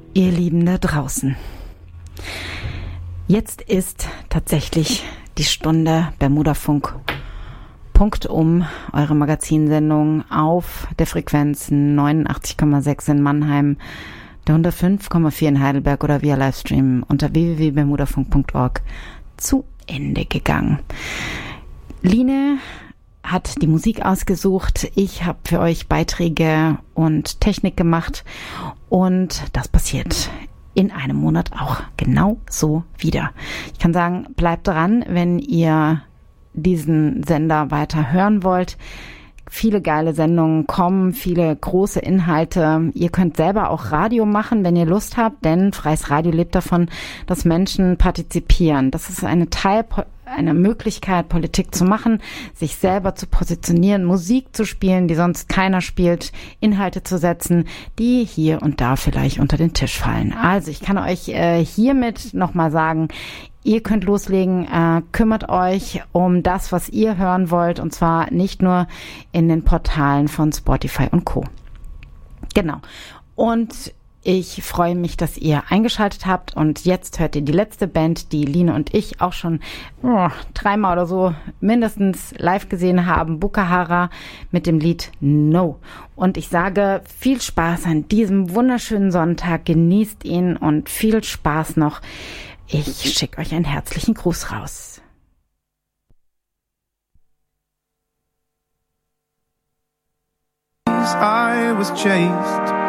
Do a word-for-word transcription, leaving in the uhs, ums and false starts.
Ihr Lieben da draußen. Jetzt ist tatsächlich die Stunde Bermudafunk. Punkt um, eure Magazinsendung auf der Frequenz neunundachtzig Komma sechs in Mannheim, der hundertfünf Komma vier in Heidelberg oder via Livestream unter w w w punkt bermudafunk punkt org zu Ende gegangen. Line hat die Musik ausgesucht. Ich habe für euch Beiträge und Technik gemacht und das passiert in einem Monat auch genau so wieder. Ich kann sagen, bleibt dran, wenn ihr diesen Sender weiter hören wollt. Viele geile Sendungen kommen, viele große Inhalte. Ihr könnt selber auch Radio machen, wenn ihr Lust habt, denn Freies Radio lebt davon, dass Menschen partizipieren. Das ist eine Teil, eine Möglichkeit, Politik zu machen, sich selber zu positionieren, Musik zu spielen, die sonst keiner spielt, Inhalte zu setzen, die hier und da vielleicht unter den Tisch fallen. Also ich kann euch äh, hiermit nochmal sagen, ihr könnt loslegen, äh, kümmert euch um das, was ihr hören wollt, und zwar nicht nur in den Portalen von Spotify und Co. Genau. Und ich freue mich, dass ihr eingeschaltet habt, und jetzt hört ihr die letzte Band, die Line und ich auch schon oh, dreimal oder so mindestens live gesehen haben, Bukahara mit dem Lied No. Und ich sage viel Spaß an diesem wunderschönen Sonntag, genießt ihn und viel Spaß noch. Ich schicke euch einen herzlichen Gruß raus. I was chased